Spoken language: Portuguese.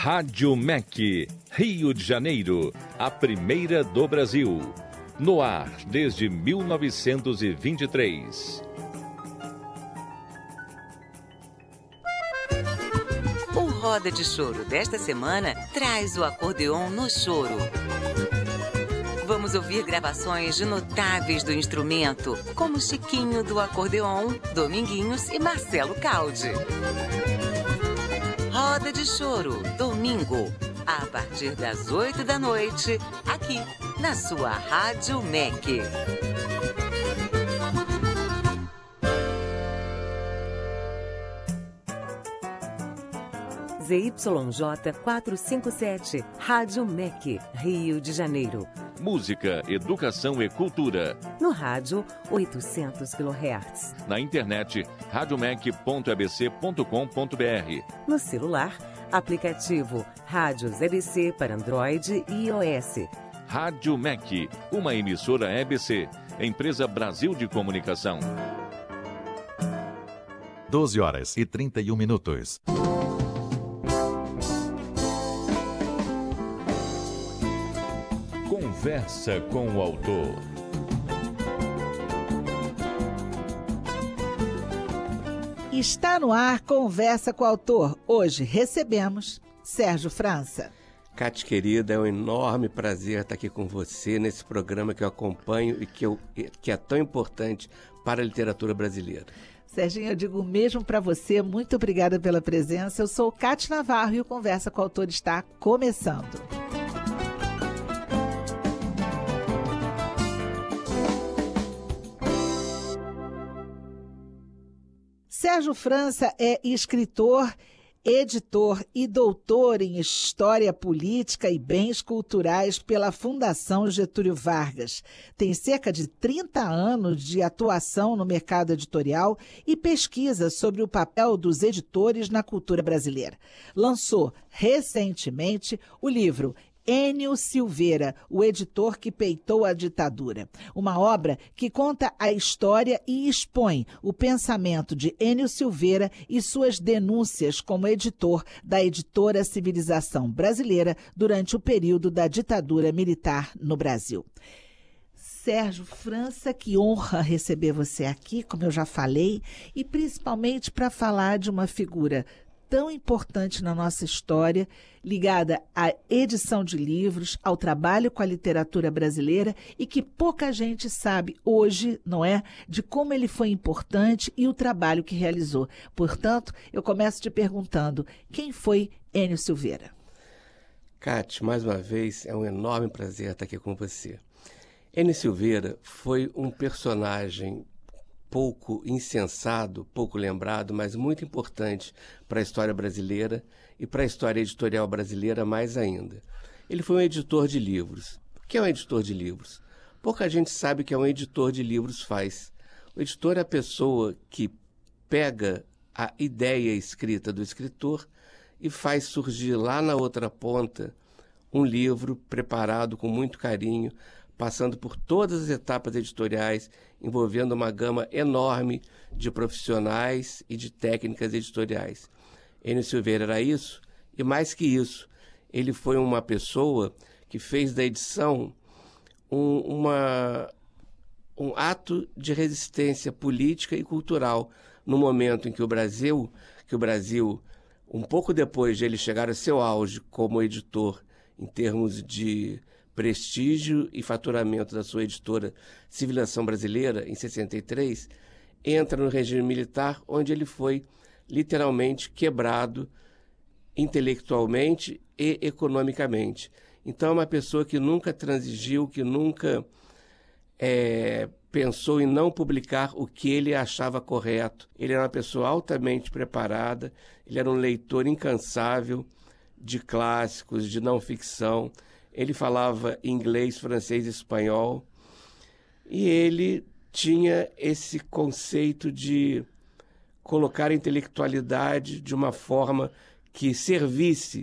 Rádio MEC, Rio de Janeiro, a primeira do Brasil. No ar desde 1923. O Roda de Choro desta semana traz o acordeon no choro. Vamos ouvir gravações de notáveis do instrumento, como Chiquinho do acordeon, Dominguinhos e Marcelo Caldi. Roda de Choro, domingo, a partir das 8 da noite, aqui na sua Rádio MEC. ZYJ 457, Rádio MEC, Rio de Janeiro. Música, educação e cultura. No rádio, 800 kHz. Na internet, radiomec.abc.com.br. No celular, aplicativo Rádios EBC para Android e iOS. Rádio MEC, uma emissora EBC, empresa Brasil de Comunicação. 12h31. Conversa com o autor. Está no ar Conversa com o Autor. Hoje recebemos Sérgio França. Cate, querida, é um enorme prazer estar aqui com você nesse programa que eu acompanho e que é tão importante para a literatura brasileira. Serginho, eu digo o mesmo para você. Muito obrigada pela presença. Eu sou Cate Navarro e o Conversa com o Autor está começando. Sérgio França é escritor, editor e doutor em História Política e Bens Culturais pela Fundação Getúlio Vargas. Tem cerca de 30 anos de atuação no mercado editorial e pesquisa sobre o papel dos editores na cultura brasileira. Lançou recentemente o livro Enio Silveira, o editor que peitou a ditadura. Uma obra que conta a história e expõe o pensamento de Enio Silveira e suas denúncias como editor da editora Civilização Brasileira durante o período da ditadura militar no Brasil. Sérgio França, que honra receber você aqui, como eu já falei, e principalmente para falar de uma figura tão importante na nossa história, ligada à edição de livros, ao trabalho com a literatura brasileira e que pouca gente sabe hoje, não é, de como ele foi importante e o trabalho que realizou. Portanto, eu começo te perguntando, quem foi Enio Silveira? Cate, mais uma vez, é um enorme prazer estar aqui com você. Enio Silveira foi um personagem pouco insensado, pouco lembrado, mas muito importante para a história brasileira e para a história editorial brasileira mais ainda. Ele foi um editor de livros. O que é um editor de livros? Pouca gente sabe o que um editor de livros faz. O editor é a pessoa que pega a ideia escrita do escritor e faz surgir lá na outra ponta um livro preparado com muito carinho, passando por todas as etapas editoriais, envolvendo uma gama enorme de profissionais e de técnicas editoriais. Enio Silveira era isso, e mais que isso, ele foi uma pessoa que fez da edição um ato de resistência política e cultural, no momento em que o Brasil, um pouco depois de ele chegar ao seu auge como editor, em termos de prestígio e faturamento da sua editora Civilização Brasileira, em 63, entra no regime militar, onde ele foi literalmente quebrado intelectualmente e economicamente. Então é uma pessoa que nunca transigiu, que nunca pensou em não publicar o que ele achava correto. Ele era uma pessoa altamente preparada, ele era um leitor incansável de clássicos, de não ficção. Ele falava inglês, francês e espanhol, e ele tinha esse conceito de colocar a intelectualidade de uma forma que servisse